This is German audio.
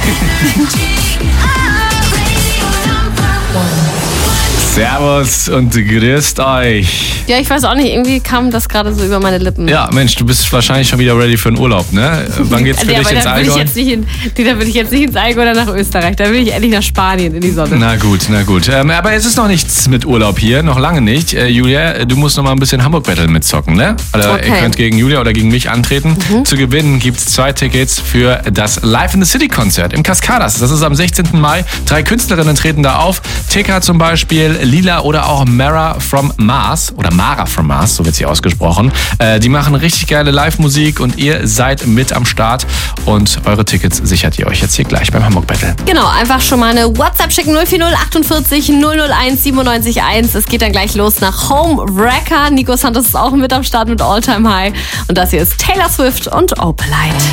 Servus und grüßt euch. Ja, ich weiß auch nicht, irgendwie kam das gerade so über meine Lippen. Ja, Mensch, du bist wahrscheinlich schon wieder ready für den Urlaub, ne? Wann geht's für dich ins Allgäu? Da will ich jetzt nicht ins Allgäu oder nach Österreich. Da will ich endlich nach Spanien in die Sonne. Na gut. Aber es ist noch nichts mit Urlaub hier, noch lange nicht. Julia, du musst noch mal ein bisschen Hamburg-Battle mitzocken, ne? Also Okay. Ihr könnt gegen Julia oder gegen mich antreten. Zu gewinnen gibt's 2 Tickets für das Live in the City-Konzert im Cascadas. Das ist am 16. Mai. 3 Künstlerinnen treten da auf. Tika zum Beispiel, Lila oder auch Mara from Mars. Oder Mara from Mars, so wird sie ausgesprochen. Die machen richtig geile Live-Musik und ihr seid mit am Start. Und eure Tickets sichert ihr euch jetzt hier gleich beim Hamburg-Battle. Genau, einfach schon mal eine WhatsApp schicken. 040 48 001 97 1. Es geht dann gleich los nach Home Wrecker. Nico Santos ist auch mit am Start mit All Time High. Und das hier ist Taylor Swift und Opalite.